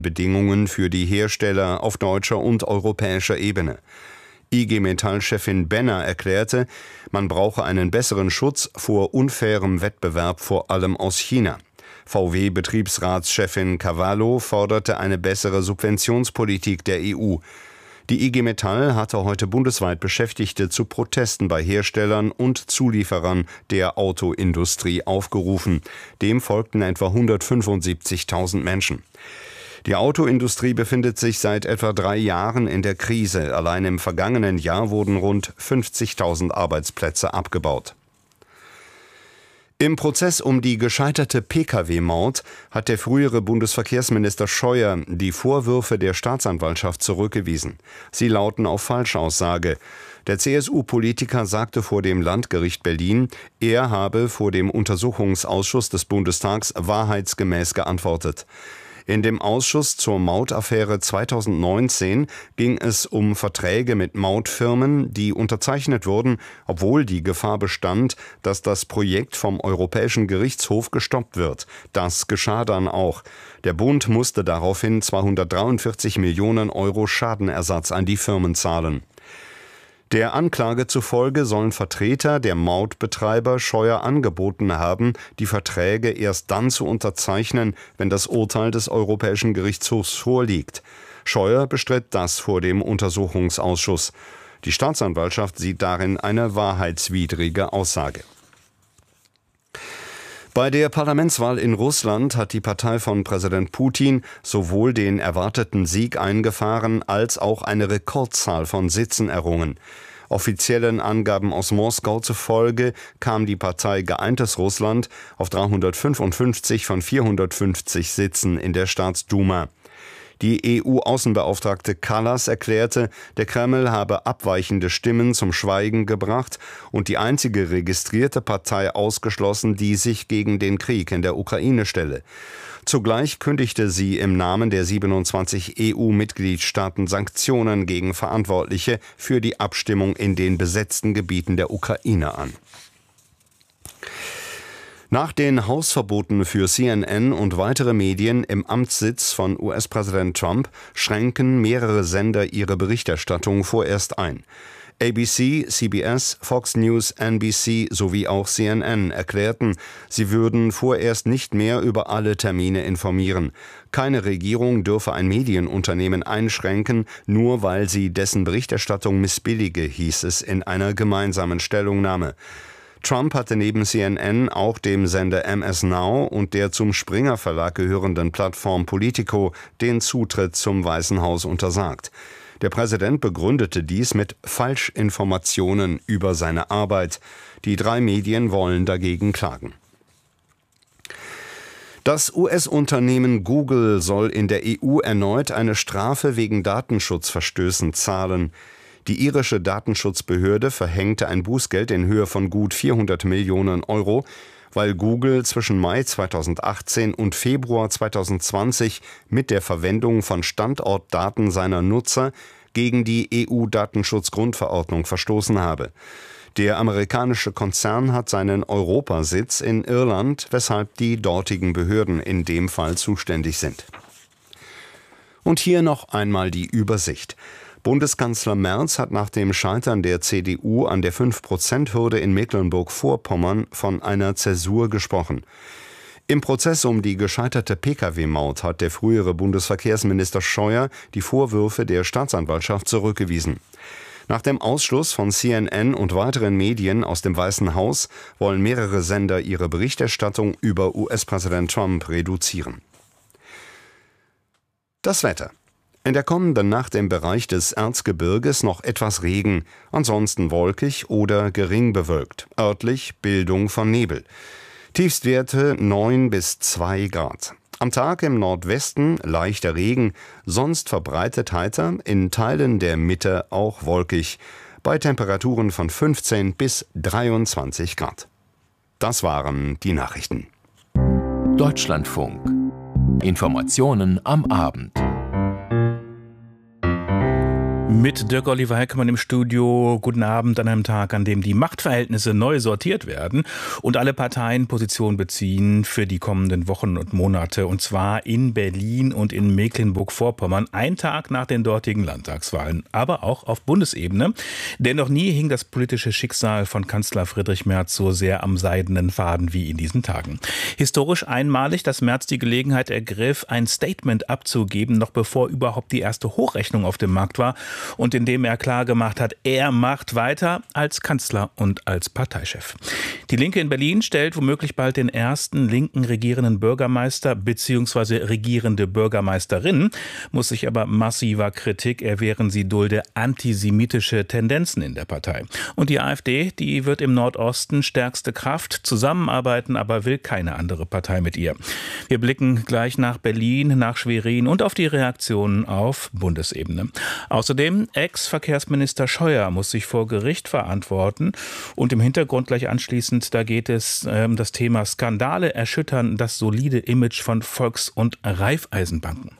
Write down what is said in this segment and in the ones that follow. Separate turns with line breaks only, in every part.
Bedingungen für die Hersteller auf deutscher und europäischer Ebene. IG Metall-Chefin Benner erklärte, man brauche einen besseren Schutz vor unfairem Wettbewerb, vor allem aus China. VW-Betriebsratschefin Cavallo forderte eine bessere Subventionspolitik der EU. Die IG Metall hatte heute bundesweit Beschäftigte zu Protesten bei Herstellern und Zulieferern der Autoindustrie aufgerufen. Dem folgten etwa 175.000 Menschen. Die Autoindustrie befindet sich seit etwa 3 Jahren in der Krise. Allein im vergangenen Jahr wurden rund 50.000 Arbeitsplätze abgebaut. Im Prozess um die gescheiterte Pkw-Maut hat der frühere Bundesverkehrsminister Scheuer die Vorwürfe der Staatsanwaltschaft zurückgewiesen. Sie lauten auf Falschaussage. Der CSU-Politiker sagte vor dem Landgericht Berlin, er habe vor dem Untersuchungsausschuss des Bundestags wahrheitsgemäß geantwortet. In dem Ausschuss zur Mautaffäre 2019 ging es um Verträge mit Mautfirmen, die unterzeichnet wurden, obwohl die Gefahr bestand, dass das Projekt vom Europäischen Gerichtshof gestoppt wird. Das geschah dann auch. Der Bund musste daraufhin 243 Millionen Euro Schadenersatz an die Firmen zahlen. Der Anklage zufolge sollen Vertreter der Mautbetreiber Scheuer angeboten haben, die Verträge erst dann zu unterzeichnen, wenn das Urteil des Europäischen Gerichtshofs vorliegt. Scheuer bestritt das vor dem Untersuchungsausschuss. Die Staatsanwaltschaft sieht darin eine wahrheitswidrige Aussage. Bei der Parlamentswahl in Russland hat die Partei von Präsident Putin sowohl den erwarteten Sieg eingefahren als auch eine Rekordzahl von Sitzen errungen. Offiziellen Angaben aus Moskau zufolge kam die Partei Geeintes Russland auf 355 von 450 Sitzen in der Staatsduma. Die EU-Außenbeauftragte Kallas erklärte, der Kreml habe abweichende Stimmen zum Schweigen gebracht und die einzige registrierte Partei ausgeschlossen, die sich gegen den Krieg in der Ukraine stelle. Zugleich kündigte sie im Namen der 27 EU-Mitgliedstaaten Sanktionen gegen Verantwortliche für die Abstimmung in den besetzten Gebieten der Ukraine an. Nach den Hausverboten für CNN und weitere Medien im Amtssitz von US-Präsident Trump schränken mehrere Sender ihre Berichterstattung vorerst ein. ABC, CBS, Fox News, NBC sowie auch CNN erklärten, sie würden vorerst nicht mehr über alle Termine informieren. Keine Regierung dürfe ein Medienunternehmen einschränken, nur weil sie dessen Berichterstattung missbillige, hieß es in einer gemeinsamen Stellungnahme. Trump hatte neben CNN auch dem Sender MS Now und der zum Springer Verlag gehörenden Plattform Politico den Zutritt zum Weißen Haus untersagt. Der Präsident begründete dies mit Falschinformationen über seine Arbeit. Die 3 Medien wollen dagegen klagen. Das US-Unternehmen Google soll in der EU erneut eine Strafe wegen Datenschutzverstößen zahlen. Die irische Datenschutzbehörde verhängte ein Bußgeld in Höhe von gut 400 Millionen Euro, weil Google zwischen Mai 2018 und Februar 2020 mit der Verwendung von Standortdaten seiner Nutzer gegen die EU-Datenschutzgrundverordnung verstoßen habe. Der amerikanische Konzern hat seinen Europasitz in Irland, weshalb die dortigen Behörden in dem Fall zuständig sind. Und hier noch einmal die Übersicht. Bundeskanzler Merz hat nach dem Scheitern der CDU an der 5%-Hürde in Mecklenburg-Vorpommern von einer Zäsur gesprochen. Im Prozess um die gescheiterte Pkw-Maut hat der frühere Bundesverkehrsminister Scheuer die Vorwürfe der Staatsanwaltschaft zurückgewiesen. Nach dem Ausschluss von CNN und weiteren Medien aus dem Weißen Haus wollen mehrere Sender ihre Berichterstattung über US-Präsident Trump reduzieren. Das Wetter. In der kommenden Nacht im Bereich des Erzgebirges noch etwas Regen, ansonsten wolkig oder gering bewölkt, örtlich Bildung von Nebel. Tiefstwerte 9 bis 2 Grad. Am Tag im Nordwesten leichter Regen, sonst verbreitet heiter, in Teilen der Mitte auch wolkig, bei Temperaturen von 15 bis 23 Grad. Das waren die Nachrichten.
Deutschlandfunk. Informationen am Abend.
Mit Dirk Oliver Heckmann im Studio. Guten Abend an einem Tag, an dem die Machtverhältnisse neu sortiert werden und alle Parteien Position beziehen für die kommenden Wochen und Monate. Und zwar in Berlin und in Mecklenburg-Vorpommern, ein Tag nach den dortigen Landtagswahlen, aber auch auf Bundesebene. Denn noch nie hing das politische Schicksal von Kanzler Friedrich Merz so sehr am seidenen Faden wie in diesen Tagen. Historisch einmalig, dass Merz die Gelegenheit ergriff, ein Statement abzugeben, noch bevor überhaupt die erste Hochrechnung auf dem Markt war. Und in dem er klargemacht hat, er macht weiter als Kanzler und als Parteichef. Die Linke in Berlin stellt womöglich bald den ersten linken regierenden Bürgermeister bzw. regierende Bürgermeisterin, muss sich aber massiver Kritik erwehren, sie dulde antisemitische Tendenzen in der Partei. Und die AfD, die wird im Nordosten stärkste Kraft, zusammenarbeiten, aber will keine andere Partei mit ihr. Wir blicken gleich nach Berlin, nach Schwerin und auf die Reaktionen auf Bundesebene. Außerdem Ex-Verkehrsminister Scheuer muss sich vor Gericht verantworten. Und im Hintergrund gleich anschließend, da geht es um das Thema Skandale erschüttern das solide Image von Volks- und Raiffeisenbanken.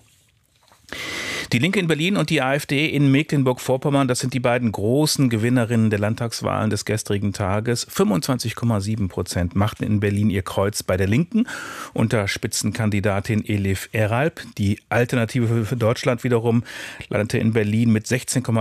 Die Linke in Berlin und die AfD in Mecklenburg-Vorpommern, das sind die beiden großen Gewinnerinnen der Landtagswahlen des gestrigen Tages. 25,7% machten in Berlin ihr Kreuz bei der Linken unter Spitzenkandidatin Elif Eralp. Die Alternative für Deutschland wiederum landete in Berlin mit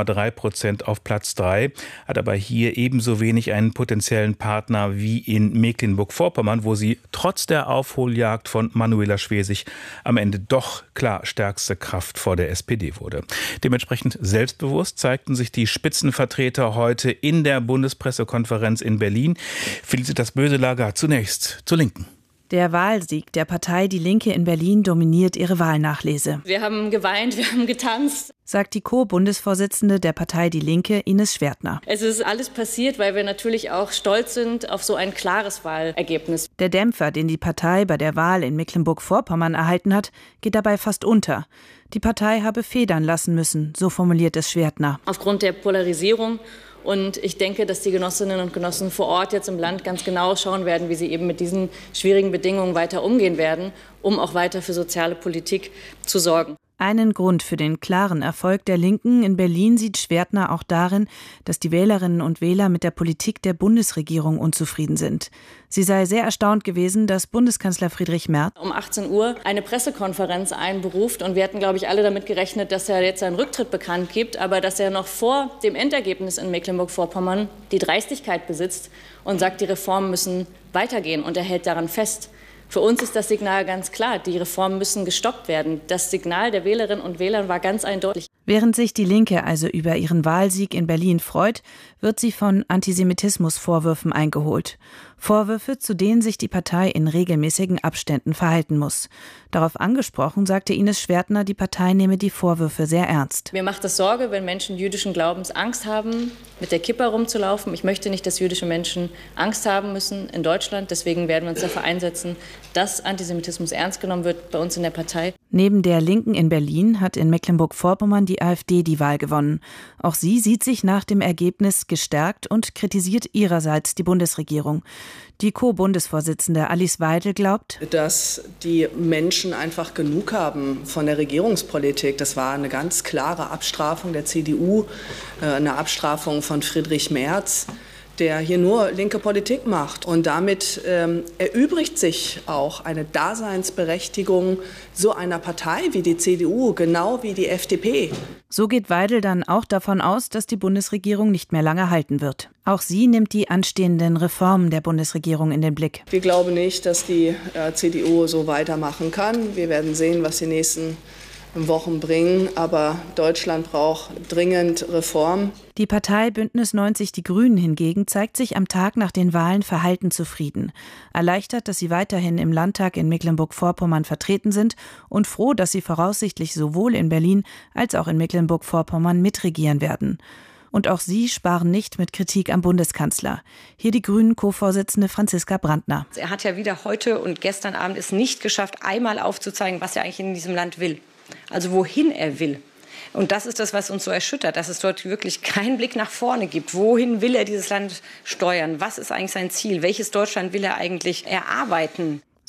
16,3% auf Platz 3, hat aber hier ebenso wenig einen potenziellen Partner wie in Mecklenburg-Vorpommern, wo sie trotz der Aufholjagd von Manuela Schwesig am Ende doch klar stärkste Kraft vor der SPD wurde. Dementsprechend selbstbewusst zeigten sich die Spitzenvertreter heute in der Bundespressekonferenz in Berlin. Felicitas Böselager zunächst zur Linken.
Der Wahlsieg der Partei Die Linke in Berlin dominiert ihre Wahlnachlese.
Wir haben geweint, wir haben getanzt,
sagt die Co-Bundesvorsitzende der Partei Die Linke, Ines Schwertner.
Es ist alles passiert, weil wir natürlich auch stolz sind auf so ein klares Wahlergebnis.
Der Dämpfer, den die Partei bei der Wahl in Mecklenburg-Vorpommern erhalten hat, geht dabei fast unter. Die Partei habe federn lassen müssen, so formuliert es Schwertner.
Aufgrund der Polarisierung. Und ich denke, dass die Genossinnen und Genossen vor Ort jetzt im Land ganz genau schauen werden, wie sie eben mit diesen schwierigen Bedingungen weiter umgehen werden, um auch weiter für soziale Politik zu sorgen.
Einen Grund für den klaren Erfolg der Linken in Berlin sieht Schwertner auch darin, dass die Wählerinnen und Wähler mit der Politik der Bundesregierung unzufrieden sind. Sie sei sehr erstaunt gewesen, dass Bundeskanzler Friedrich Merz
um 18 Uhr eine Pressekonferenz einberuft. Und wir hatten, glaube ich, alle damit gerechnet, dass er jetzt seinen Rücktritt bekannt gibt, aber dass er noch vor dem Endergebnis in Mecklenburg-Vorpommern die Dreistigkeit besitzt und sagt, die Reformen müssen weitergehen. Und er hält daran fest. Für uns ist das Signal ganz klar, die Reformen müssen gestoppt werden. Das Signal der Wählerinnen und Wähler war ganz eindeutig.
Während sich die Linke also über ihren Wahlsieg in Berlin freut, wird sie von Antisemitismusvorwürfen eingeholt. Vorwürfe, zu denen sich die Partei in regelmäßigen Abständen verhalten muss. Darauf angesprochen, sagte Ines Schwertner, die Partei nehme die Vorwürfe sehr ernst.
Mir macht es Sorge, wenn Menschen jüdischen Glaubens Angst haben, mit der Kippa rumzulaufen. Ich möchte nicht, dass jüdische Menschen Angst haben müssen in Deutschland. Deswegen werden wir uns dafür einsetzen, dass Antisemitismus ernst genommen wird bei uns in der Partei.
Neben der Linken in Berlin hat in Mecklenburg-Vorpommern die AfD die Wahl gewonnen. Auch sie sieht sich nach dem Ergebnis gestärkt und kritisiert ihrerseits die Bundesregierung. Die Co-Bundesvorsitzende Alice Weidel glaubt,
dass die Menschen einfach genug haben von der Regierungspolitik. Das war eine ganz klare Abstrafung der CDU, eine Abstrafung von Friedrich Merz, der hier nur linke Politik macht. Und damit erübrigt sich auch eine Daseinsberechtigung so einer Partei wie die CDU, genau wie die FDP.
So geht Weidel dann auch davon aus, dass die Bundesregierung nicht mehr lange halten wird. Auch sie nimmt die anstehenden Reformen der Bundesregierung in den Blick.
Wir glauben nicht, dass die CDU so weitermachen kann. Wir werden sehen, was die nächsten Wochen bringen, aber Deutschland braucht dringend Reform.
Die Partei Bündnis 90 Die Grünen hingegen zeigt sich am Tag nach den Wahlen verhalten zufrieden. Erleichtert, dass sie weiterhin im Landtag in Mecklenburg-Vorpommern vertreten sind und froh, dass sie voraussichtlich sowohl in Berlin als auch in Mecklenburg-Vorpommern mitregieren werden. Und auch sie sparen nicht mit Kritik am Bundeskanzler. Hier die Grünen-Co-Vorsitzende Franziska Brandner.
Er hat ja wieder heute und gestern Abend es nicht geschafft, einmal aufzuzeigen, was er eigentlich in diesem Land will. Also wohin er will. Und das ist das, was uns so erschüttert, dass es dort wirklich keinen Blick nach vorne gibt. Wohin will er dieses Land steuern? Was ist eigentlich sein Ziel? Welches Deutschland will er eigentlich erarbeiten?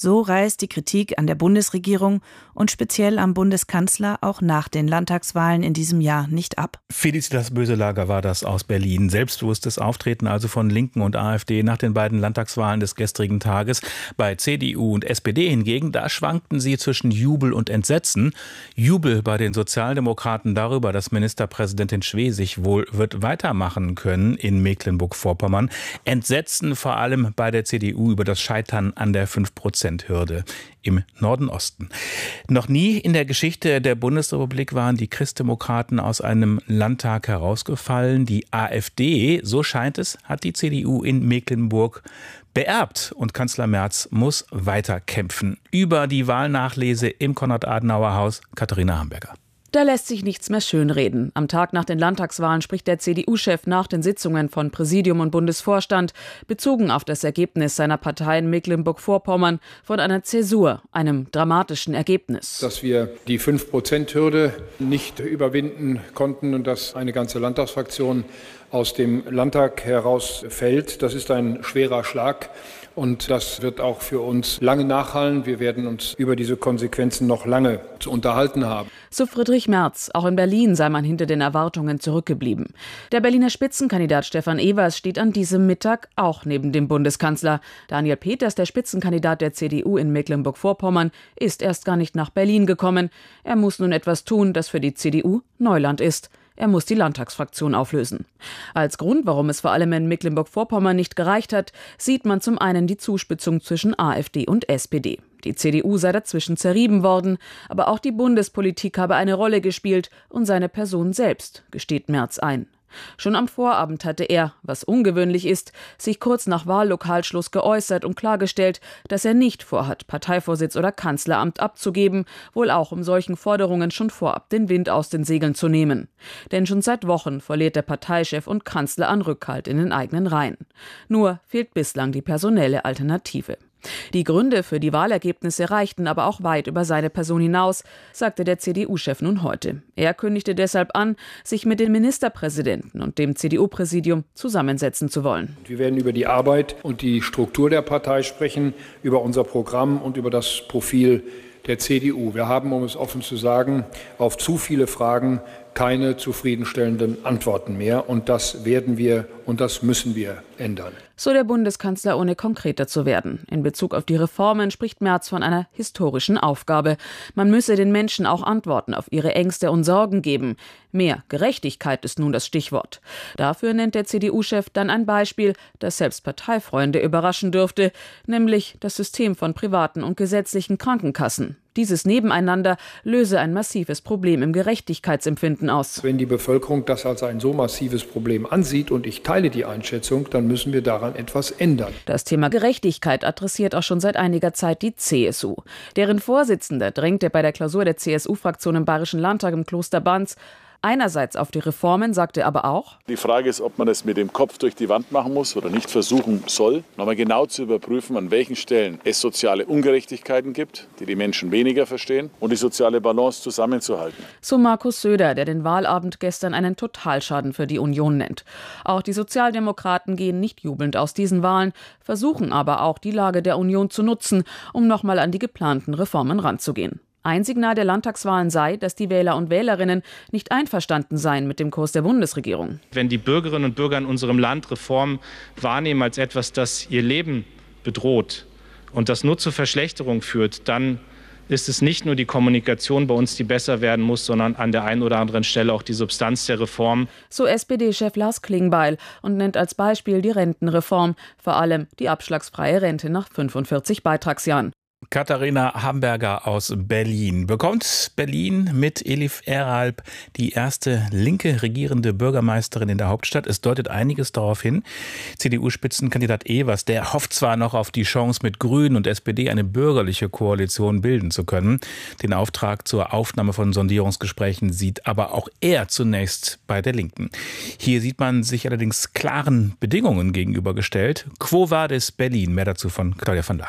So reißt die Kritik an der Bundesregierung und speziell am Bundeskanzler auch nach den Landtagswahlen in diesem Jahr nicht ab.
Felicitas Böselager war das aus Berlin. Selbstbewusstes Auftreten also von Linken und AfD nach den beiden Landtagswahlen des gestrigen Tages. Bei CDU und SPD hingegen, da schwankten sie zwischen Jubel und Entsetzen. Jubel bei den Sozialdemokraten darüber, dass Ministerpräsidentin Schwesig wohl wird weitermachen können in Mecklenburg-Vorpommern. Entsetzen vor allem bei der CDU über das Scheitern an der 5%-Hürde im Norden-Osten. Noch nie in der Geschichte der Bundesrepublik waren die Christdemokraten aus einem Landtag herausgefallen. Die AfD, so scheint es, hat die CDU in Mecklenburg beerbt und Kanzler Merz muss weiterkämpfen. Über die Wahlnachlese im Konrad-Adenauer-Haus, Katharina Hamburger.
Da lässt sich nichts mehr schönreden. Am Tag nach den Landtagswahlen spricht der CDU-Chef nach den Sitzungen von Präsidium und Bundesvorstand, bezogen auf das Ergebnis seiner Partei in Mecklenburg-Vorpommern, von einer Zäsur, einem dramatischen Ergebnis.
Dass wir die 5%-Hürde nicht überwinden konnten und dass eine ganze Landtagsfraktion aus dem Landtag herausfällt, das ist ein schwerer Schlag. Und das wird auch für uns lange nachhallen. Wir werden uns über diese Konsequenzen noch lange zu unterhalten haben.
So Friedrich Merz. Auch in Berlin sei man hinter den Erwartungen zurückgeblieben. Der Berliner Spitzenkandidat Stefan Evers steht an diesem Mittag auch neben dem Bundeskanzler. Daniel Peters, der Spitzenkandidat der CDU in Mecklenburg-Vorpommern, ist erst gar nicht nach Berlin gekommen. Er muss nun etwas tun, das für die CDU Neuland ist. Er muss die Landtagsfraktion auflösen. Als Grund, warum es vor allem in Mecklenburg-Vorpommern nicht gereicht hat, sieht man zum einen die Zuspitzung zwischen AfD und SPD. Die CDU sei dazwischen zerrieben worden, aber auch die Bundespolitik habe eine Rolle gespielt und seine Person selbst, gesteht Merz ein. Schon am Vorabend hatte er, was ungewöhnlich ist, sich kurz nach Wahllokalschluss geäußert und klargestellt, dass er nicht vorhat, Parteivorsitz oder Kanzleramt abzugeben, wohl auch um solchen Forderungen schon vorab den Wind aus den Segeln zu nehmen. Denn schon seit Wochen verliert der Parteichef und Kanzler an Rückhalt in den eigenen Reihen. Nur fehlt bislang die personelle Alternative. Die Gründe für die Wahlergebnisse reichten aber auch weit über seine Person hinaus, sagte der CDU-Chef nun heute. Er kündigte deshalb an, sich mit den Ministerpräsidenten und dem CDU-Präsidium zusammensetzen zu wollen.
Wir werden über die Arbeit und die Struktur der Partei sprechen, über unser Programm und über das Profil der CDU. Wir haben, um es offen zu sagen, auf zu viele Fragen keine zufriedenstellenden Antworten mehr. Und das werden wir und das müssen wir ändern.
So der Bundeskanzler, ohne konkreter zu werden. In Bezug auf die Reformen spricht Merz von einer historischen Aufgabe. Man müsse den Menschen auch Antworten auf ihre Ängste und Sorgen geben. Mehr Gerechtigkeit ist nun das Stichwort. Dafür nennt der CDU-Chef dann ein Beispiel, das selbst Parteifreunde überraschen dürfte, nämlich das System von privaten und gesetzlichen Krankenkassen. Dieses Nebeneinander löse ein massives Problem im Gerechtigkeitsempfinden aus.
Wenn die Bevölkerung das als ein so massives Problem ansieht, und ich teile die Einschätzung, dann müssen wir daran etwas ändern.
Das Thema Gerechtigkeit adressiert auch schon seit einiger Zeit die CSU. Deren Vorsitzender drängte bei der Klausur der CSU-Fraktion im Bayerischen Landtag im Kloster Banz einerseits auf die Reformen, sagte aber auch:
Die Frage ist, ob man es mit dem Kopf durch die Wand machen muss oder nicht versuchen soll, nochmal genau zu überprüfen, an welchen Stellen es soziale Ungerechtigkeiten gibt, die die Menschen weniger verstehen, und die soziale Balance zusammenzuhalten.
So Markus Söder, der den Wahlabend gestern einen Totalschaden für die Union nennt. Auch die Sozialdemokraten gehen nicht jubelnd aus diesen Wahlen, versuchen aber auch, die Lage der Union zu nutzen, um nochmal an die geplanten Reformen ranzugehen. Ein Signal der Landtagswahlen sei, dass die Wähler und Wählerinnen nicht einverstanden seien mit dem Kurs der Bundesregierung.
Wenn die Bürgerinnen und Bürger in unserem Land Reformen wahrnehmen als etwas, das ihr Leben bedroht und das nur zur Verschlechterung führt, dann ist es nicht nur die Kommunikation bei uns, die besser werden muss, sondern an der einen oder anderen Stelle auch die Substanz der Reform.
So SPD-Chef Lars Klingbeil und nennt als Beispiel die Rentenreform, vor allem die abschlagsfreie Rente nach 45 Beitragsjahren.
Katharina Hamburger aus Berlin. Bekommt Berlin mit Elif Eralp die erste linke regierende Bürgermeisterin in der Hauptstadt? Es deutet einiges darauf hin. CDU-Spitzenkandidat Evers, der hofft zwar noch auf die Chance, mit Grünen und SPD eine bürgerliche Koalition bilden zu können. Den Auftrag zur Aufnahme von Sondierungsgesprächen sieht aber auch er zunächst bei der Linken. Hier sieht man sich allerdings klaren Bedingungen gegenübergestellt. Quo vadis Berlin? Mehr dazu von Claudia van Laak.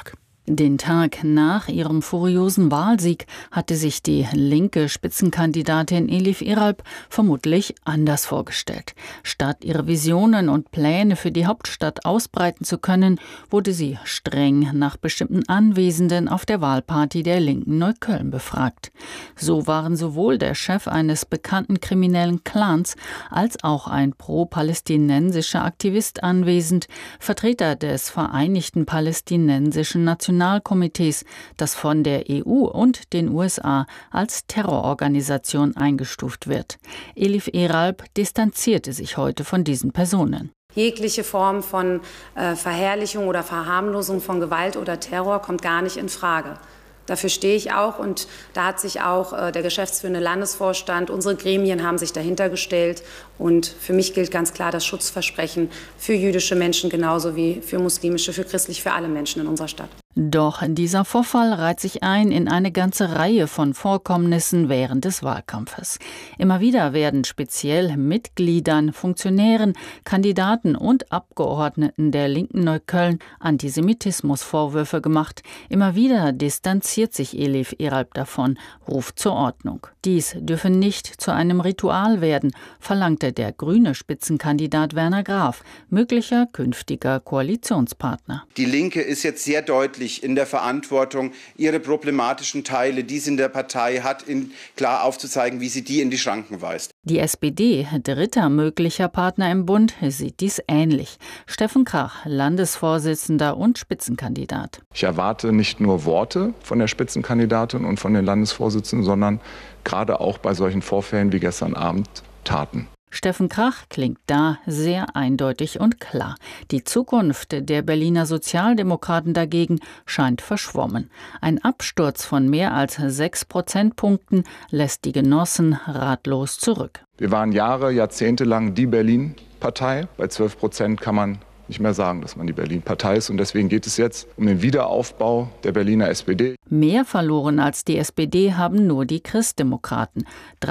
Den Tag nach ihrem furiosen Wahlsieg hatte sich die linke Spitzenkandidatin Elif Eralp vermutlich anders vorgestellt. Statt ihre Visionen und Pläne für die Hauptstadt ausbreiten zu können, wurde sie streng nach bestimmten Anwesenden auf der Wahlparty der linken Neukölln befragt. So waren sowohl der Chef eines bekannten kriminellen Clans als auch ein pro-palästinensischer Aktivist anwesend, Vertreter des Vereinigten Palästinensischen Nationalkomitees, das von der EU und den USA als Terrororganisation eingestuft wird. Elif Eralp distanzierte sich heute von diesen Personen.
Jegliche Form von Verherrlichung oder Verharmlosung von Gewalt oder Terror kommt gar nicht in Frage. Dafür stehe ich auch, und da hat sich auch der geschäftsführende Landesvorstand, unsere Gremien haben sich dahinter gestellt, und für mich gilt ganz klar das Schutzversprechen für jüdische Menschen genauso wie für muslimische, für christlich, für alle Menschen in unserer Stadt.
Doch dieser Vorfall reiht sich ein in eine ganze Reihe von Vorkommnissen während des Wahlkampfes. Immer wieder werden speziell Mitgliedern, Funktionären, Kandidaten und Abgeordneten der linken Neukölln Antisemitismusvorwürfe gemacht. Immer wieder distanziert sich Elif Eralp davon, ruft zur Ordnung. Dies dürfe nicht zu einem Ritual werden, verlangte der grüne Spitzenkandidat Werner Graf, möglicher künftiger Koalitionspartner.
Die Linke ist jetzt sehr deutlich in der Verantwortung, ihre problematischen Teile, die sie in der Partei hat, klar aufzuzeigen, wie sie die in die Schranken weist.
Die SPD, dritter möglicher Partner im Bund, sieht dies ähnlich. Steffen Krach, Landesvorsitzender und Spitzenkandidat.
Ich erwarte nicht nur Worte von der Spitzenkandidatin und von den Landesvorsitzenden, sondern gerade auch bei solchen Vorfällen wie gestern Abend Taten.
Steffen Krach klingt da sehr eindeutig und klar. Die Zukunft der Berliner Sozialdemokraten dagegen scheint verschwommen. Ein Absturz von mehr als 6 Prozentpunkten lässt die Genossen ratlos zurück.
Wir waren jahrzehntelang die Berlin-Partei. Bei 12% kann man nicht mehr sagen, dass man die Berlin-Partei ist. Und deswegen geht es jetzt um den Wiederaufbau der Berliner SPD.
Mehr verloren als die SPD haben nur die Christdemokraten.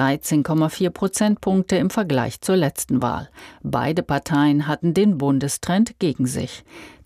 13,4 Prozentpunkte im Vergleich zur letzten Wahl. Beide Parteien hatten den Bundestrend gegen sich.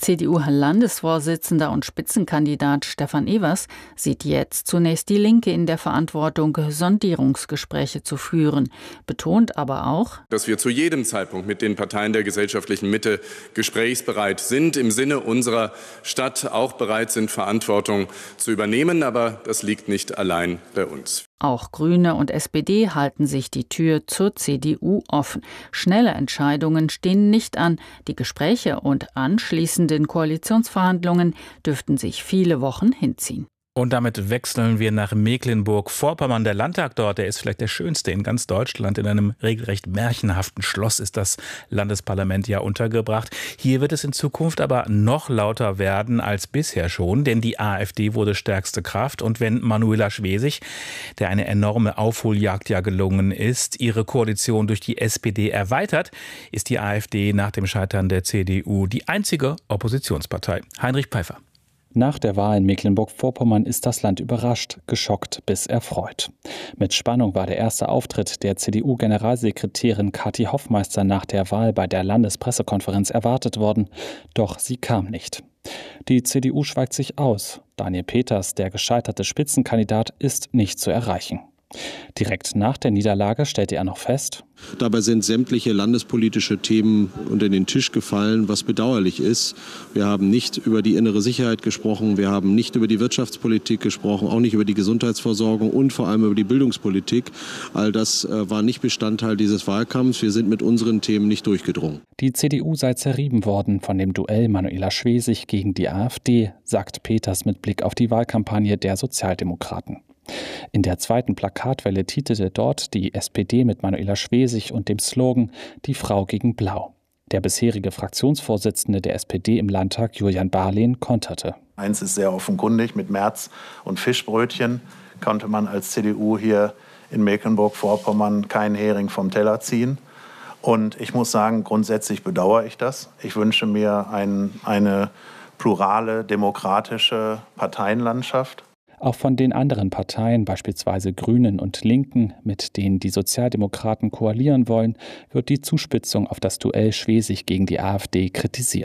CDU-Landesvorsitzender und Spitzenkandidat Stefan Evers sieht jetzt zunächst die Linke in der Verantwortung, Sondierungsgespräche zu führen, betont aber auch,
dass wir zu jedem Zeitpunkt mit den Parteien der gesellschaftlichen Mitte gesprächsbereit sind, im Sinne unserer Stadt auch bereit sind, Verantwortung zu übernehmen, aber das liegt nicht allein bei uns.
Auch Grüne und SPD halten sich die Tür zur CDU offen. Schnelle Entscheidungen stehen nicht an. Die Gespräche und anschließenden Koalitionsverhandlungen dürften sich viele Wochen hinziehen.
Und damit wechseln wir nach Mecklenburg-Vorpommern. Der Landtag dort, der ist vielleicht der schönste in ganz Deutschland. In einem regelrecht märchenhaften Schloss ist das Landesparlament ja untergebracht. Hier wird es in Zukunft aber noch lauter werden als bisher schon, denn die AfD wurde stärkste Kraft. Und wenn Manuela Schwesig, der eine enorme Aufholjagd ja gelungen ist, ihre Koalition durch die SPD erweitert, ist die AfD nach dem Scheitern der CDU die einzige Oppositionspartei. Heinrich Pfeiffer.
Nach der Wahl in Mecklenburg-Vorpommern ist das Land überrascht, geschockt bis erfreut. Mit Spannung war der erste Auftritt der CDU-Generalsekretärin Kathi Hoffmeister nach der Wahl bei der Landespressekonferenz erwartet worden. Doch sie kam nicht. Die CDU schweigt sich aus. Daniel Peters, der gescheiterte Spitzenkandidat, ist nicht zu erreichen. Direkt nach der Niederlage stellte er noch fest:
Dabei sind sämtliche landespolitische Themen unter den Tisch gefallen, was bedauerlich ist. Wir haben nicht über die innere Sicherheit gesprochen, wir haben nicht über die Wirtschaftspolitik gesprochen, auch nicht über die Gesundheitsversorgung und vor allem über die Bildungspolitik. All das war nicht Bestandteil dieses Wahlkampfs. Wir sind mit unseren Themen nicht durchgedrungen.
Die CDU sei zerrieben worden von dem Duell Manuela Schwesig gegen die AfD, sagt Peters mit Blick auf die Wahlkampagne der Sozialdemokraten. In der zweiten Plakatwelle titelte dort die SPD mit Manuela Schwesig und dem Slogan »Die Frau gegen Blau«. Der bisherige Fraktionsvorsitzende der SPD im Landtag, Julian Barlehn, konterte.
Eins ist sehr offenkundig, mit Merz und Fischbrötchen konnte man als CDU hier in Mecklenburg-Vorpommern keinen Hering vom Teller ziehen. Und ich muss sagen, grundsätzlich bedauere ich das. Ich wünsche mir eine plurale, demokratische Parteienlandschaft.
Auch von den anderen Parteien, beispielsweise Grünen und Linken, mit denen die Sozialdemokraten koalieren wollen, wird die Zuspitzung auf das Duell Schwesig gegen die AfD kritisiert.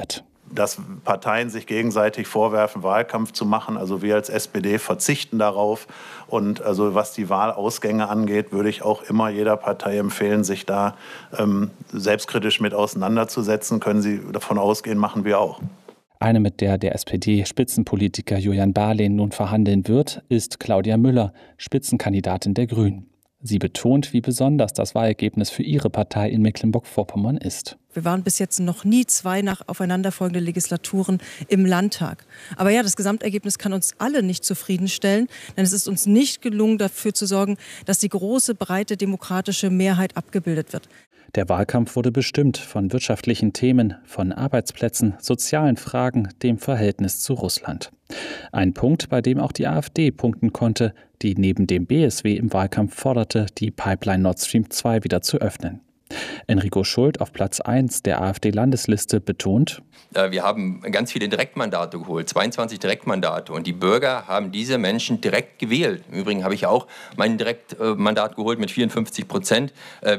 dass Parteien sich gegenseitig vorwerfen, Wahlkampf zu machen. Also wir als SPD verzichten darauf. Und also was die Wahlausgänge angeht, würde ich auch immer jeder Partei empfehlen, sich da selbstkritisch mit auseinanderzusetzen. Können Sie davon ausgehen, machen wir auch.
Eine, mit der SPD-Spitzenpolitiker Julian Barlehn nun verhandeln wird, ist Claudia Müller, Spitzenkandidatin der Grünen. Sie betont, wie besonders das Wahlergebnis für ihre Partei in Mecklenburg-Vorpommern ist.
Wir waren bis jetzt noch nie 2 aufeinanderfolgende Legislaturen im Landtag. Aber ja, das Gesamtergebnis kann uns alle nicht zufriedenstellen, denn es ist uns nicht gelungen, dafür zu sorgen, dass die große, breite demokratische Mehrheit abgebildet wird.
Der Wahlkampf wurde bestimmt von wirtschaftlichen Themen, von Arbeitsplätzen, sozialen Fragen, dem Verhältnis zu Russland. Ein Punkt, bei dem auch die AfD punkten konnte, die neben dem BSW im Wahlkampf forderte, die Pipeline Nord Stream 2 wieder zu öffnen. Enrico Schult auf Platz 1 der AfD-Landesliste betont:
Wir haben ganz viele Direktmandate geholt, 22 Direktmandate. Und die Bürger haben diese Menschen direkt gewählt. Im Übrigen habe ich auch mein Direktmandat geholt mit 54%.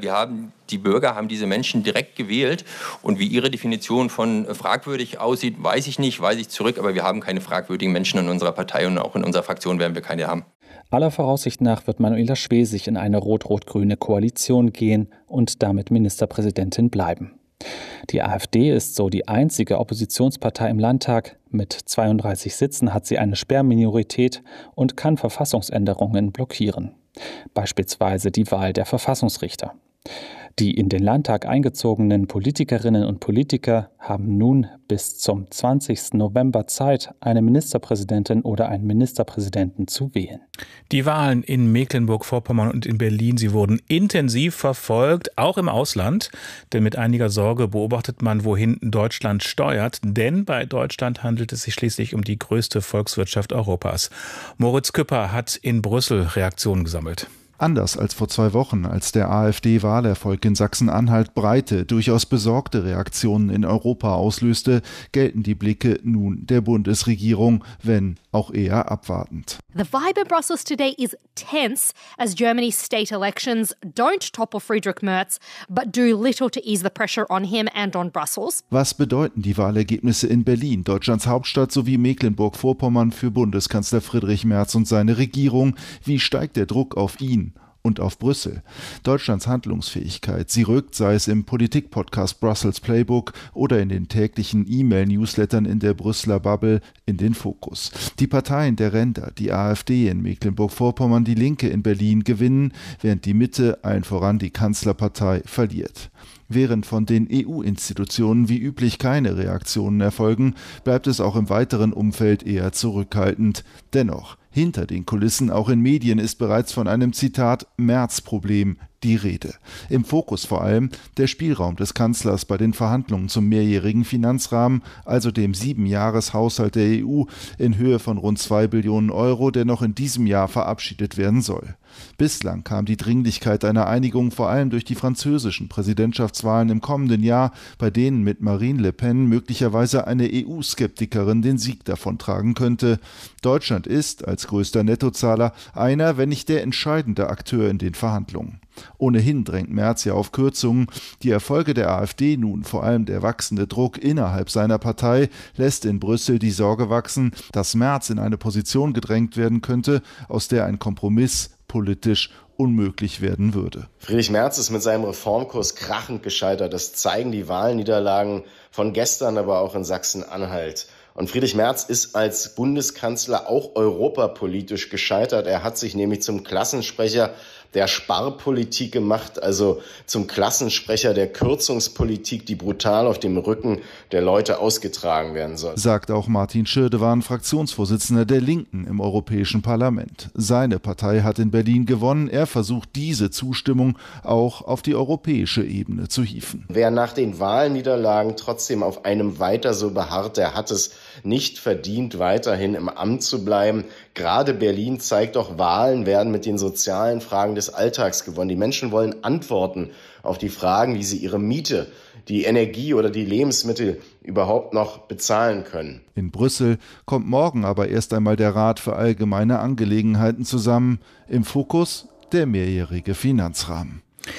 Die Bürger haben diese Menschen direkt gewählt. Und wie ihre Definition von fragwürdig aussieht, weiß ich nicht, weise ich zurück. Aber wir haben keine fragwürdigen Menschen in unserer Partei und auch in unserer Fraktion werden wir keine haben.
Aller Voraussicht nach wird Manuela Schwesig in eine rot-rot-grüne Koalition gehen und damit Ministerpräsidentin bleiben. Die AfD ist so die einzige Oppositionspartei im Landtag. Mit 32 Sitzen hat sie eine Sperrminorität und kann Verfassungsänderungen blockieren. Beispielsweise die Wahl der Verfassungsrichter. Die in den Landtag eingezogenen Politikerinnen und Politiker haben nun bis zum 20. November Zeit, eine Ministerpräsidentin oder einen Ministerpräsidenten zu wählen.
Die Wahlen in Mecklenburg-Vorpommern und in Berlin, sie wurden intensiv verfolgt, auch im Ausland. Denn mit einiger Sorge beobachtet man, wohin Deutschland steuert. Denn bei Deutschland handelt es sich schließlich um die größte Volkswirtschaft Europas. Moritz Küpper hat in Brüssel Reaktionen gesammelt.
Anders als vor 2 Wochen, als der AfD-Wahlerfolg in Sachsen-Anhalt breite, durchaus besorgte Reaktionen in Europa auslöste, gelten die Blicke nun der Bundesregierung, wenn auch eher abwartend.
The vibe in Brussels today is tense as Germany's state elections don't topple Friedrich Merz, but do little to ease the pressure on him and on Brussels.
Was bedeuten die Wahlergebnisse in Berlin, Deutschlands Hauptstadt, sowie Mecklenburg-Vorpommern für Bundeskanzler Friedrich Merz und seine Regierung? Wie steigt der Druck auf ihn und auf Brüssel? Deutschlands Handlungsfähigkeit, sie rückt, sei es im Politik-Podcast Brussels Playbook oder in den täglichen E-Mail-Newslettern in der Brüsseler Bubble, in den Fokus. Die Parteien der Ränder, die AfD in Mecklenburg-Vorpommern, die Linke in Berlin gewinnen, während die Mitte, allen voran die Kanzlerpartei, verliert. Während von den EU-Institutionen wie üblich keine Reaktionen erfolgen, bleibt es auch im weiteren Umfeld eher zurückhaltend. Dennoch, hinter den Kulissen, auch in Medien, ist bereits von einem, Zitat, Merz-Problem die Rede. Im Fokus vor allem der Spielraum des Kanzlers bei den Verhandlungen zum mehrjährigen Finanzrahmen, also dem 7-Jahres-Haushalt der EU in Höhe von rund 2 Billionen Euro, der noch in diesem Jahr verabschiedet werden soll. Bislang kam die Dringlichkeit einer Einigung vor allem durch die französischen Präsidentschaftswahlen im kommenden Jahr, bei denen mit Marine Le Pen möglicherweise eine EU-Skeptikerin den Sieg davontragen könnte. Deutschland ist als größter Nettozahler einer, wenn nicht der entscheidende Akteur in den Verhandlungen. Ohnehin drängt Merz ja auf Kürzungen. Die Erfolge der AfD nun, vor allem der wachsende Druck innerhalb seiner Partei, lässt in Brüssel die Sorge wachsen, dass Merz in eine Position gedrängt werden könnte, aus der ein Kompromiss politisch unmöglich werden würde.
Friedrich Merz ist mit seinem Reformkurs krachend gescheitert. Das zeigen die Wahlniederlagen von gestern, aber auch in Sachsen-Anhalt. Und Friedrich Merz ist als Bundeskanzler auch europapolitisch gescheitert. Er hat sich nämlich zum Klassensprecher der Sparpolitik gemacht, also zum Klassensprecher der Kürzungspolitik, die brutal auf dem Rücken der Leute ausgetragen werden soll.
Sagt auch Martin Schirdewan, Fraktionsvorsitzender der Linken im Europäischen Parlament. Seine Partei hat in Berlin gewonnen. Er versucht, diese Zustimmung auch auf die europäische Ebene zu hieven.
Wer nach den Wahlniederlagen trotzdem auf einem weiter so beharrt, der hat es nicht verdient, weiterhin im Amt zu bleiben. Gerade Berlin zeigt doch, Wahlen werden mit den sozialen Fragen des Alltags gewonnen. Die Menschen wollen Antworten auf die Fragen, wie sie ihre Miete, die Energie oder die Lebensmittel überhaupt noch bezahlen können.
In Brüssel kommt morgen aber erst einmal der Rat für allgemeine Angelegenheiten zusammen. Im Fokus der mehrjährige Finanzrahmen.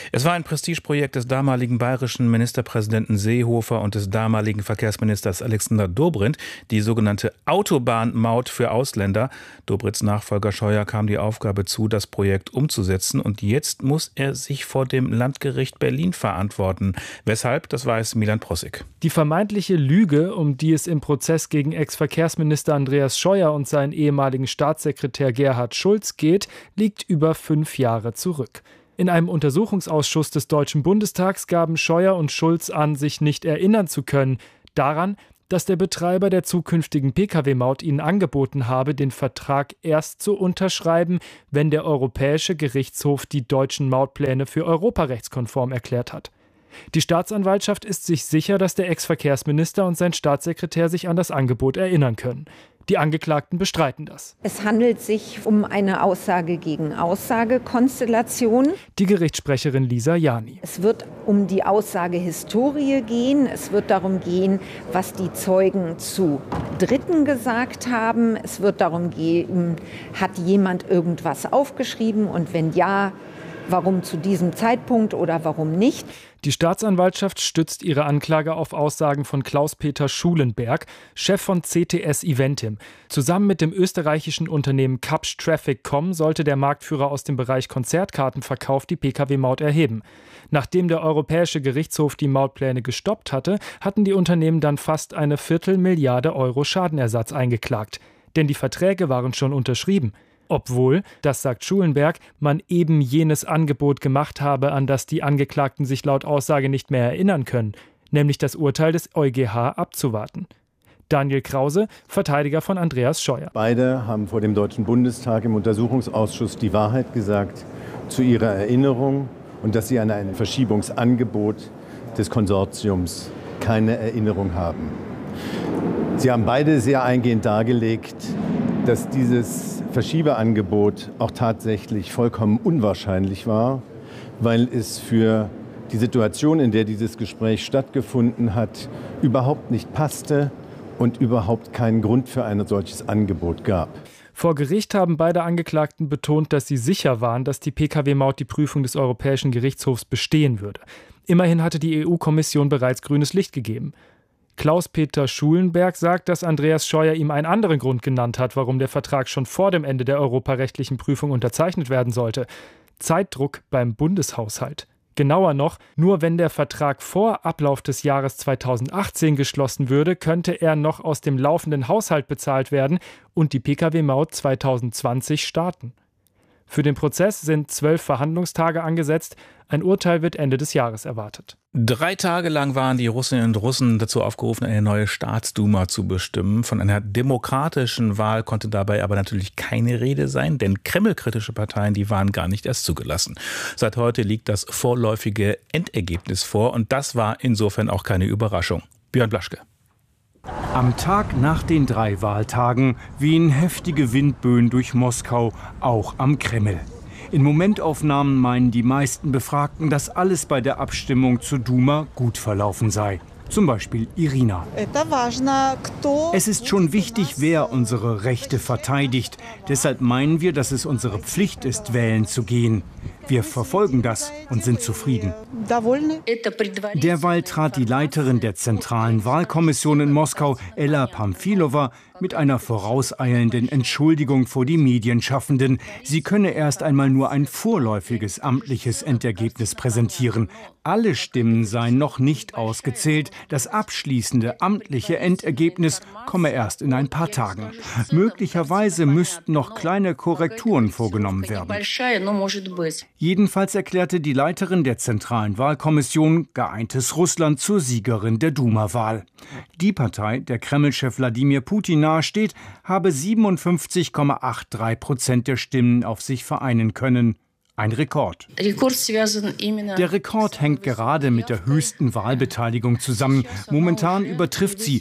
Es war ein Prestigeprojekt des damaligen bayerischen Ministerpräsidenten Seehofer und des damaligen Verkehrsministers Alexander Dobrindt, die sogenannte Autobahnmaut für Ausländer. Dobrindts Nachfolger Scheuer kam die Aufgabe zu, das Projekt umzusetzen, und jetzt muss er sich vor dem Landgericht Berlin verantworten. Weshalb, das weiß Milan Prossig.
Die vermeintliche Lüge, um die es im Prozess gegen Ex-Verkehrsminister Andreas Scheuer und seinen ehemaligen Staatssekretär Gerhard Schulz geht, liegt über 5 Jahre zurück. In einem Untersuchungsausschuss des Deutschen Bundestags gaben Scheuer und Schulz an, sich nicht erinnern zu können daran, dass der Betreiber der zukünftigen Pkw-Maut ihnen angeboten habe, den Vertrag erst zu unterschreiben, wenn der Europäische Gerichtshof die deutschen Mautpläne für europarechtskonform erklärt hat. Die Staatsanwaltschaft ist sich sicher, dass der Ex-Verkehrsminister und sein Staatssekretär sich an das Angebot erinnern können. Die Angeklagten bestreiten das.
Es handelt sich um eine Aussage-gegen-Aussage-Konstellation.
Die Gerichtssprecherin Lisa Jani.
Es wird um die Aussagehistorie gehen. Es wird darum gehen, was die Zeugen zu Dritten gesagt haben. Es wird darum gehen, hat jemand irgendwas aufgeschrieben und wenn ja, warum zu diesem Zeitpunkt oder warum nicht?
Die Staatsanwaltschaft stützt ihre Anklage auf Aussagen von Klaus-Peter Schulenberg, Chef von CTS Eventim. Zusammen mit dem österreichischen Unternehmen Kapsch Traffic.com sollte der Marktführer aus dem Bereich Konzertkartenverkauf die Pkw-Maut erheben. Nachdem der Europäische Gerichtshof die Mautpläne gestoppt hatte, hatten die Unternehmen dann fast eine 250 Millionen € Schadenersatz eingeklagt. Denn die Verträge waren schon unterschrieben. Obwohl, das sagt Schulenberg, man eben jenes Angebot gemacht habe, an das die Angeklagten sich laut Aussage nicht mehr erinnern können, nämlich das Urteil des EuGH abzuwarten. Daniel Krause, Verteidiger von Andreas Scheuer.
Beide haben vor dem Deutschen Bundestag im Untersuchungsausschuss die Wahrheit gesagt zu ihrer Erinnerung und dass sie an ein Verschiebungsangebot des Konsortiums keine Erinnerung haben. Sie haben beide sehr eingehend dargelegt, dass dieses Verschiebeangebot auch tatsächlich vollkommen unwahrscheinlich war, weil es für die Situation, in der dieses Gespräch stattgefunden hat, überhaupt nicht passte und überhaupt keinen Grund für ein solches Angebot gab.
Vor Gericht haben beide Angeklagten betont, dass sie sicher waren, dass die Pkw-Maut die Prüfung des Europäischen Gerichtshofs bestehen würde. Immerhin hatte die EU-Kommission bereits grünes Licht gegeben. Klaus-Peter Schulenberg sagt, dass Andreas Scheuer ihm einen anderen Grund genannt hat, warum der Vertrag schon vor dem Ende der europarechtlichen Prüfung unterzeichnet werden sollte. Zeitdruck beim Bundeshaushalt. Genauer noch, nur wenn der Vertrag vor Ablauf des Jahres 2018 geschlossen würde, könnte er noch aus dem laufenden Haushalt bezahlt werden und die Pkw-Maut 2020 starten. Für den Prozess sind 12 Verhandlungstage angesetzt. Ein Urteil wird Ende des Jahres erwartet.
3 Tage lang waren die Russinnen und Russen dazu aufgerufen, eine neue Staatsduma zu bestimmen. Von einer demokratischen Wahl konnte dabei aber natürlich keine Rede sein, denn kremlkritische Parteien, die waren gar nicht erst zugelassen. Seit heute liegt das vorläufige Endergebnis vor und das war insofern auch keine Überraschung. Björn Blaschke.
Am Tag nach den 3 Wahltagen wehen heftige Windböen durch Moskau, auch am Kreml. In Momentaufnahmen meinen die meisten Befragten, dass alles bei der Abstimmung zur Duma gut verlaufen sei. Zum Beispiel Irina. Es ist schon wichtig, wer unsere Rechte verteidigt. Deshalb meinen wir, dass es unsere Pflicht ist, wählen zu gehen. Wir verfolgen das und sind zufrieden. Derweil trat die Leiterin der Zentralen Wahlkommission in Moskau, Ella Pamfilova, mit einer vorauseilenden Entschuldigung vor die Medienschaffenden. Sie könne erst einmal nur ein vorläufiges amtliches Endergebnis präsentieren. Alle Stimmen seien noch nicht ausgezählt. Das abschließende amtliche Endergebnis komme erst in ein paar Tagen. Möglicherweise müssten noch kleine Korrekturen vorgenommen werden. Jedenfalls erklärte die Leiterin der Zentralen Wahlkommission Geeintes Russland zur Siegerin der Duma-Wahl. Die Partei, der Kreml-Chef Wladimir Putin nahesteht, habe 57,83% der Stimmen auf sich vereinen können. Ein Rekord. Der Rekord hängt gerade mit der höchsten Wahlbeteiligung zusammen. Momentan übertrifft sie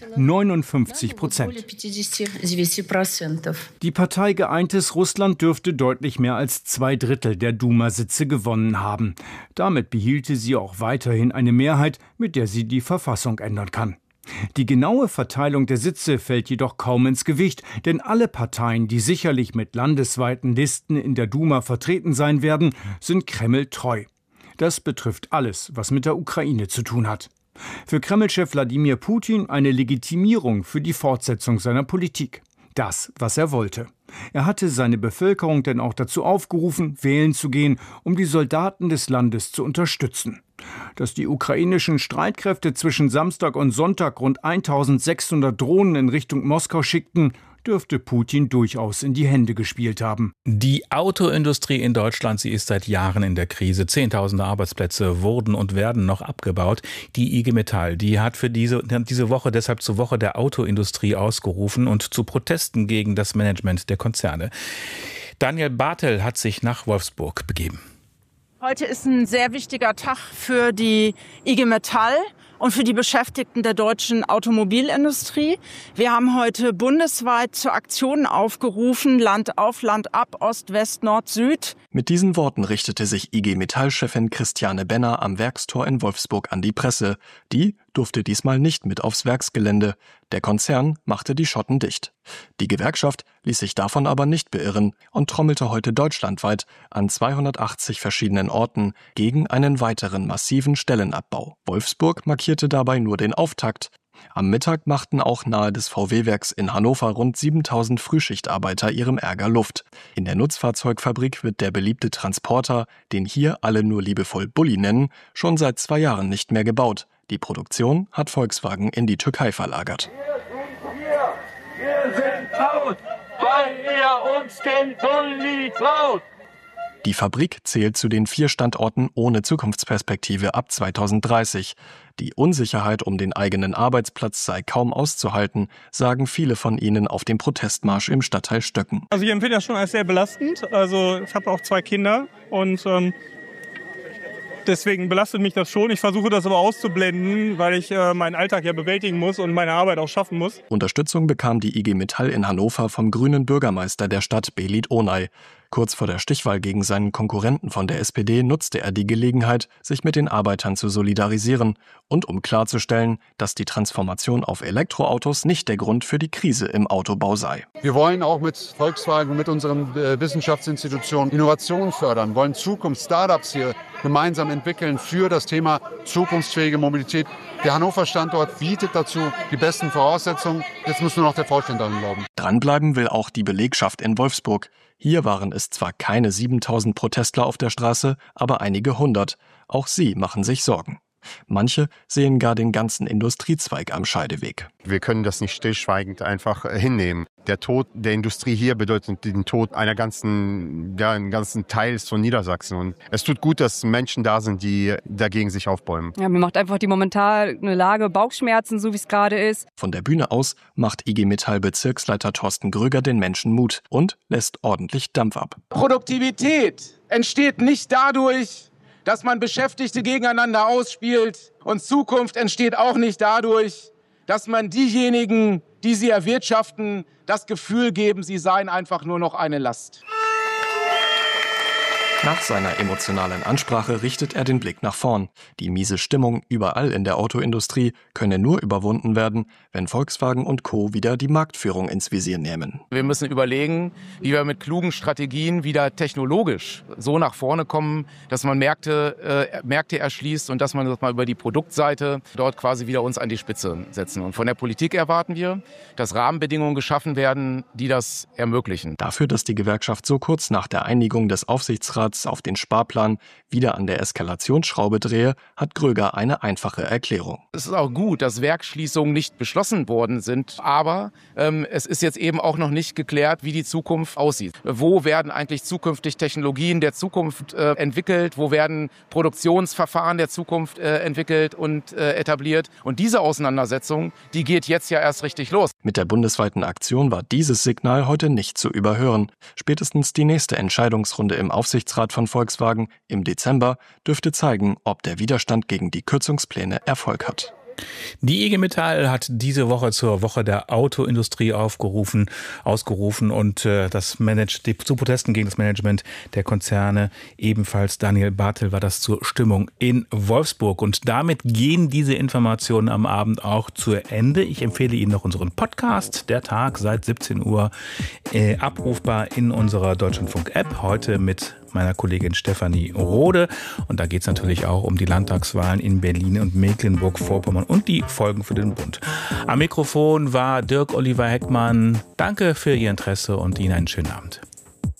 59%. Die Partei Geeintes Russland dürfte deutlich mehr als 2/3 der Duma-Sitze gewonnen haben. Damit behielte sie auch weiterhin eine Mehrheit, mit der sie die Verfassung ändern kann. Die genaue Verteilung der Sitze fällt jedoch kaum ins Gewicht, denn alle Parteien, die sicherlich mit landesweiten Listen in der Duma vertreten sein werden, sind Kreml treu. Das betrifft alles, was mit der Ukraine zu tun hat. Für Kreml-Chef Wladimir Putin eine Legitimierung für die Fortsetzung seiner Politik. Das, was er wollte. Er hatte seine Bevölkerung denn auch dazu aufgerufen, wählen zu gehen, um die Soldaten des Landes zu unterstützen. Dass die ukrainischen Streitkräfte zwischen Samstag und Sonntag rund 1600 Drohnen in Richtung Moskau schickten, dürfte Putin durchaus in die Hände gespielt haben.
Die Autoindustrie in Deutschland, sie ist seit Jahren in der Krise. Zehntausende Arbeitsplätze wurden und werden noch abgebaut. Die IG Metall, die hat für diese Woche deshalb zur Woche der Autoindustrie ausgerufen und zu Protesten gegen das Management der Konzerne. Daniel Bartel hat sich nach Wolfsburg begeben.
Heute ist ein sehr wichtiger Tag für die IG Metall und für die Beschäftigten der deutschen Automobilindustrie. Wir haben heute bundesweit zu Aktionen aufgerufen, Land auf, Land ab, Ost, West, Nord, Süd.
Mit diesen Worten richtete sich IG Metall-Chefin Christiane Benner am Werkstor in Wolfsburg an die Presse. Die durfte diesmal nicht mit aufs Werksgelände. Der Konzern machte die Schotten dicht. Die Gewerkschaft ließ sich davon aber nicht beirren und trommelte heute deutschlandweit an 280 verschiedenen Orten gegen einen weiteren massiven Stellenabbau. Wolfsburg markierte dabei nur den Auftakt. Am Mittag machten auch nahe des VW-Werks in Hannover rund 7000 Frühschichtarbeiter ihrem Ärger Luft. In der Nutzfahrzeugfabrik wird der beliebte Transporter, den hier alle nur liebevoll Bulli nennen, schon seit 2 Jahren nicht mehr gebaut. Die Produktion hat Volkswagen in die Türkei verlagert.
Wir sind laut, weil ihr uns den Bulli klaut.
Die Fabrik zählt zu den 4 Standorten ohne Zukunftsperspektive ab 2030. Die Unsicherheit um den eigenen Arbeitsplatz sei kaum auszuhalten, sagen viele von ihnen auf dem Protestmarsch im Stadtteil Stöcken.
Also ich empfinde das schon als sehr belastend. Also ich habe auch 2 Kinder und deswegen belastet mich das schon. Ich versuche das aber auszublenden, weil ich meinen Alltag ja bewältigen muss und meine Arbeit auch schaffen muss.
Unterstützung bekam die IG Metall in Hannover vom grünen Bürgermeister der Stadt Belit Onay. Kurz vor der Stichwahl gegen seinen Konkurrenten von der SPD nutzte er die Gelegenheit, sich mit den Arbeitern zu solidarisieren und um klarzustellen, dass die Transformation auf Elektroautos nicht der Grund für die Krise im Autobau sei.
Wir wollen auch mit Volkswagen, mit unseren Wissenschaftsinstitutionen Innovation fördern, wollen Zukunfts-Startups hier gemeinsam entwickeln für das Thema zukunftsfähige Mobilität. Der Hannover-Standort bietet dazu die besten Voraussetzungen. Jetzt muss nur noch der Vorstand daran glauben.
Dranbleiben will auch die Belegschaft in Wolfsburg. Hier waren es zwar keine 7000 Protestler auf der Straße, aber einige hundert. Auch sie machen sich Sorgen. Manche sehen gar den ganzen Industriezweig am Scheideweg.
Wir können das nicht stillschweigend einfach hinnehmen. Der Tod der Industrie hier bedeutet den Tod einen ganzen Teils von Niedersachsen. Und es tut gut, dass Menschen da sind, die dagegen sich aufbäumen.
Ja, mir macht einfach die momentane Lage Bauchschmerzen, so wie es gerade ist.
Von der Bühne aus macht IG Metall Bezirksleiter Thorsten Gröger den Menschen Mut und lässt ordentlich Dampf ab.
Produktivität entsteht nicht dadurch, dass man Beschäftigte gegeneinander ausspielt. Und Zukunft entsteht auch nicht dadurch, dass man diejenigen, die sie erwirtschaften, das Gefühl geben, sie seien einfach nur noch eine Last.
Nach seiner emotionalen Ansprache richtet er den Blick nach vorn. Die miese Stimmung überall in der Autoindustrie könne nur überwunden werden, wenn Volkswagen und Co. wieder die Marktführung ins Visier nehmen.
Wir müssen überlegen, wie wir mit klugen Strategien wieder technologisch so nach vorne kommen, dass man Märkte erschließt und dass man das mal über die Produktseite dort quasi wieder uns an die Spitze setzen. Und von der Politik erwarten wir, dass Rahmenbedingungen geschaffen werden, die das ermöglichen.
Dafür, dass die Gewerkschaft so kurz nach der Einigung des Aufsichtsrats auf den Sparplan wieder an der Eskalationsschraube drehe, hat Gröger eine einfache Erklärung.
Es ist auch gut, dass Werksschließungen nicht beschlossen worden sind, aber es ist jetzt eben auch noch nicht geklärt, wie die Zukunft aussieht. Wo werden eigentlich zukünftig Technologien der Zukunft entwickelt? Wo werden Produktionsverfahren der Zukunft entwickelt und etabliert? Und diese Auseinandersetzung, die geht jetzt ja erst richtig los.
Mit der bundesweiten Aktion war dieses Signal heute nicht zu überhören. Spätestens die nächste Entscheidungsrunde im Aufsichtsrat von Volkswagen im Dezember dürfte zeigen, ob der Widerstand gegen die Kürzungspläne Erfolg hat.
Die IG Metall hat diese Woche zur Woche der Autoindustrie ausgerufen und zu Protesten gegen das Management der Konzerne ebenfalls. Daniel Bartel war das zur Stimmung in Wolfsburg. Und damit gehen diese Informationen am Abend auch zu Ende. Ich empfehle Ihnen noch unseren Podcast, der Tag seit 17 Uhr, abrufbar in unserer Deutschlandfunk-App. Heute mit meiner Kollegin Stefanie Rode. Und da geht es natürlich auch um die Landtagswahlen in Berlin und Mecklenburg-Vorpommern und die Folgen für den Bund. Am Mikrofon war Dirk Oliver Heckmann. Danke für Ihr Interesse und Ihnen einen schönen Abend.